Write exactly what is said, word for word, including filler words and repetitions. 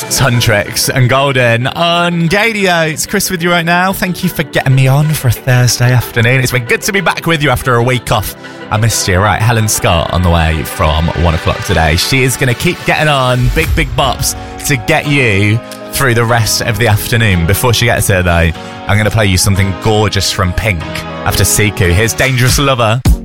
Huntrix and Golden on radio. It's Chris with you right now. Thank you for getting me on for a Thursday afternoon. It's been good to be back with you after a week off. I missed you. Right, Helen Scott on the way from one o'clock today. She is going to keep getting on big, big bops to get you through the rest of the afternoon. Before she gets here, though, I'm going to play you something gorgeous from Pink after Siku. Here's Dangerous Lover.